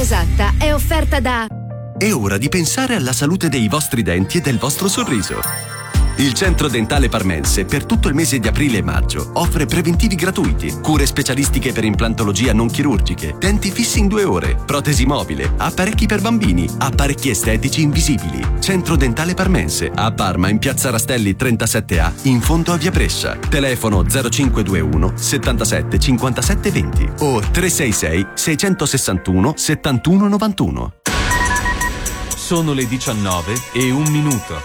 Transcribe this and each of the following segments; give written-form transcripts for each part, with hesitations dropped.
Esatta è offerta da... È ora di pensare alla salute dei vostri denti e del vostro sorriso. Il Centro Dentale Parmense per tutto il mese di aprile e maggio offre preventivi gratuiti, cure specialistiche per implantologia non chirurgiche, denti fissi in 2 ore, protesi mobile, apparecchi per bambini, apparecchi estetici invisibili. Centro Dentale Parmense a Parma in Piazza Rastelli 37A in fondo a Via Brescia. Telefono 0521 77 57 20 o 366 661 71 91. Sono le 19:01.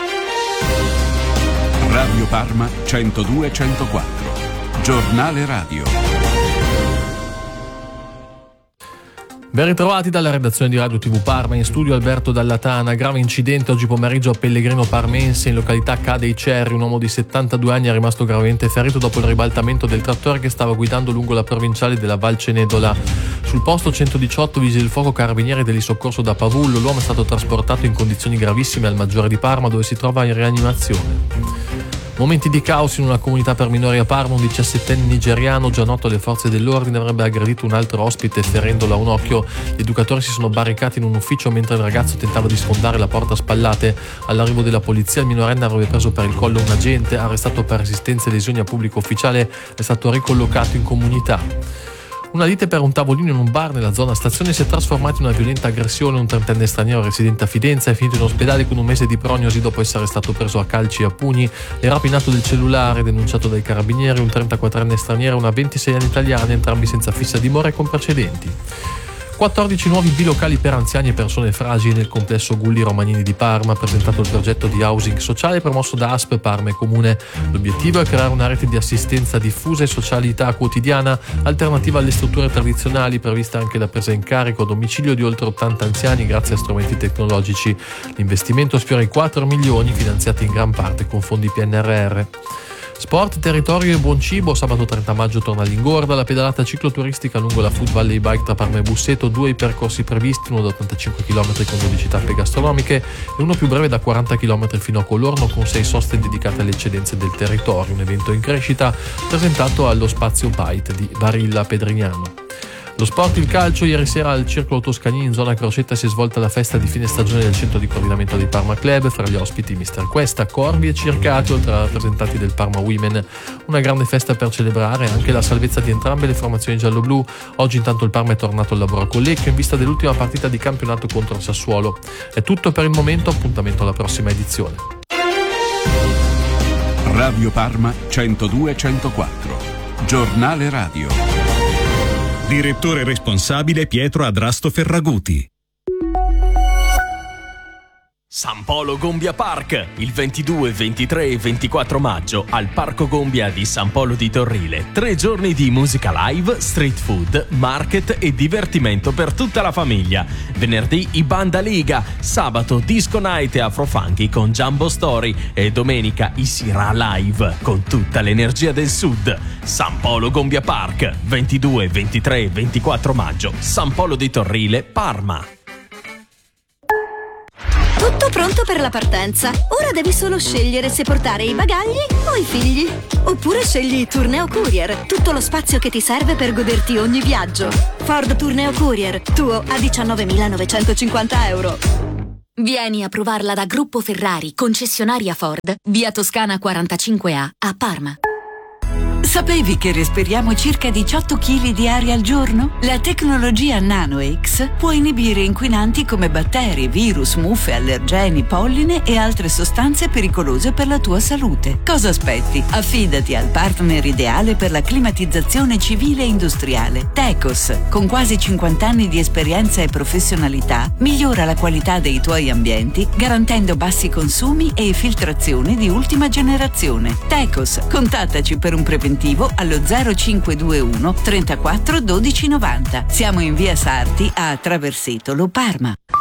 Radio Parma 102-104. Giornale radio. Ben ritrovati dalla redazione di Radio TV Parma, in studio Alberto Dallatana. Grave incidente oggi pomeriggio a Pellegrino Parmense, in località Cadei Cerri. Un uomo di 72 anni è rimasto gravemente ferito dopo il ribaltamento del trattore che stava guidando lungo la provinciale della Val Cenedola. Sul posto 118 vigili del fuoco, carabinieri dell'Isoccorso da Pavullo. L'uomo è stato trasportato in condizioni gravissime al Maggiore di Parma, dove si trova in rianimazione. Momenti di caos in una comunità per minori a Parma. Un 17enne nigeriano, già noto alle forze dell'ordine, avrebbe aggredito un altro ospite ferendolo a un occhio. Gli educatori si sono barricati in un ufficio mentre il ragazzo tentava di sfondare la porta a spallate. All'arrivo della polizia il minorenne avrebbe preso per il collo un agente, arrestato per resistenza e lesioni a pubblico ufficiale, è stato ricollocato in comunità. Una lite per un tavolino in un bar nella zona stazione si è trasformata in una violenta aggressione. Un trentenne straniero residente a Fidenza è finito in ospedale con un mese di prognosi dopo essere stato preso a calci e a pugni. Le rapinato del cellulare, denunciato dai carabinieri, un 34enne straniero e una 26enne italiana, entrambi senza fissa dimora e con precedenti. 14 nuovi bilocali per anziani e persone fragili nel complesso Gulli Romanini di Parma. Ha presentato il progetto di housing sociale promosso da ASP Parma e Comune. L'obiettivo è creare una rete di assistenza diffusa e socialità quotidiana, alternativa alle strutture tradizionali, prevista anche la presa in carico a domicilio di oltre 80 anziani grazie a strumenti tecnologici. L'investimento sfiora i 4 milioni, finanziati in gran parte con fondi PNRR. Sport, territorio e buon cibo. Sabato 30 maggio torna all'Ingorda la pedalata cicloturistica lungo la Food Valley Bike tra Parma e Busseto. 2 i percorsi previsti, uno da 85 km con 12 tappe gastronomiche e uno più breve da 40 km fino a Colorno con 6 soste dedicate alle eccedenze del territorio. Un evento in crescita presentato allo Spazio Bite di Barilla Pedrignano. Lo sport, il calcio. Ieri sera al Circolo Toscanini in zona Crocetta si è svolta la festa di fine stagione del centro di coordinamento dei Parma Club. Fra gli ospiti Mister Questa, Corvi e Circati, oltre a rappresentanti del Parma Women. Una grande festa per celebrare anche la salvezza di entrambe le formazioni giallo-blu. Oggi intanto il Parma è tornato al lavoro a Collecchio in vista dell'ultima partita di campionato contro il Sassuolo. È tutto per il momento, appuntamento alla prossima edizione. Radio Parma 102-104. Giornale radio. Direttore responsabile Pietro Adrasto Ferraguti. San Polo Gombia Park, il 22, 23 e 24 maggio al Parco Gombia di San Polo di Torrile. 3 giorni di musica live, street food, market e divertimento per tutta la famiglia. Venerdì i Banda Liga, sabato disco night e afrofunky con Jumbo Story e domenica i Sira Live con tutta l'energia del sud. San Polo Gombia Park, 22, 23 e 24 maggio, San Polo di Torrile, Parma. Tutto pronto per la partenza. Ora devi solo scegliere se portare i bagagli o i figli. Oppure scegli Tourneo Courier, tutto lo spazio che ti serve per goderti ogni viaggio. Ford Tourneo Courier, tuo a 19.950 euro. Vieni a provarla da Gruppo Ferrari, concessionaria Ford, via Toscana 45A a Parma. Sapevi che respiriamo circa 18 kg di aria al giorno? La tecnologia NanoX può inibire inquinanti come batteri, virus, muffe, allergeni, polline e altre sostanze pericolose per la tua salute. Cosa aspetti? Affidati al partner ideale per la climatizzazione civile e industriale. Tecos, con quasi 50 anni di esperienza e professionalità, migliora la qualità dei tuoi ambienti garantendo bassi consumi e filtrazione di ultima generazione. Tecos, contattaci per un preventivo allo 0521 34 12 90. Siamo in via Sarti a Traversetolo, Parma.